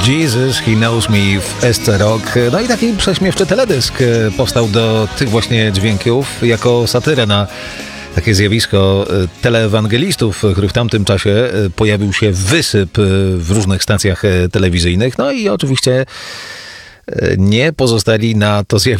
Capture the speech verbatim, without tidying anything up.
Jesus, He Knows Me w S C Rock. No i taki prześmiewczy teledysk powstał do tych właśnie dźwięków jako satyra na takie zjawisko teleewangelistów, który w tamtym czasie pojawił się wysyp w różnych stacjach telewizyjnych. No i oczywiście nie pozostali na to zjawisko